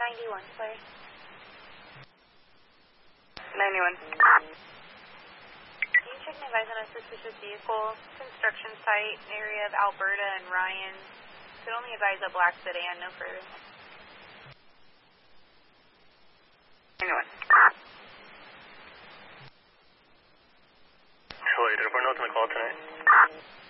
91, sorry. 91. Can you check and advise on a suspicious vehicle? Construction site, area of Alberta and Ryan. Could only advise a black sedan, no further. 91. Troy, did everyone know to call tonight?